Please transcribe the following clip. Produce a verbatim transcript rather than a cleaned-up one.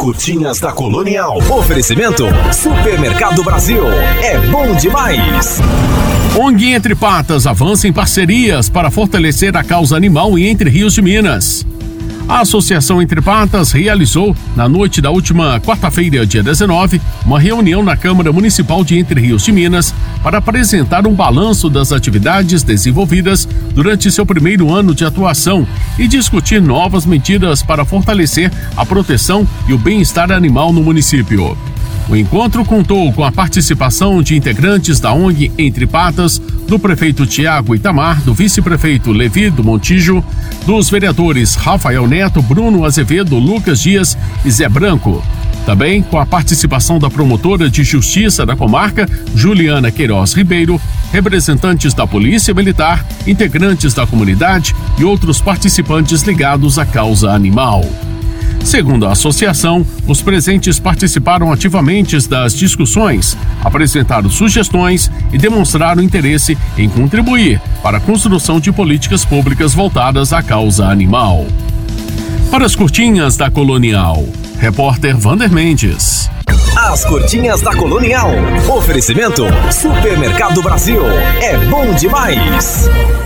curtinhas da Colonial. Oferecimento Supermercado Brasil. É bom demais. O N G Entre Patas avança em parcerias para fortalecer a causa animal em Entre Rios de Minas. A Associação Entre Patas realizou, na noite da última quarta-feira, dia dezenove, uma reunião na Câmara Municipal de Entre Rios de Minas para apresentar um balanço das atividades desenvolvidas durante seu primeiro ano de atuação e discutir novas medidas para fortalecer a proteção e o bem-estar animal no município. O encontro contou com a participação de integrantes da O N G Entre Patas, do prefeito Tiago Itamar, do vice-prefeito Levi do Montijo, dos vereadores Rafael Neto, Bruno Azevedo, Lucas Dias e Zé Branco. Também com a participação da promotora de justiça da comarca, Juliana Queiroz Ribeiro, representantes da Polícia Militar, integrantes da comunidade e outros participantes ligados à causa animal. Segundo a associação, os presentes participaram ativamente das discussões, apresentaram sugestões e demonstraram interesse em contribuir para a construção de políticas públicas voltadas à causa animal. Para as curtinhas da Colonial, repórter Vander Mendes. As curtinhas da Colonial. Oferecimento Supermercado Brasil. É bom demais.